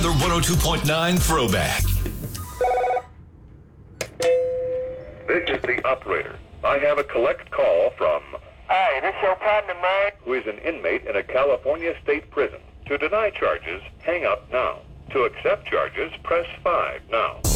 The 102.9 Throwback. This is the operator. I have a collect call from... Hi, this your partner, mine? ...who is an inmate in a California state prison. To deny charges, hang up now. To accept charges, press 5 now.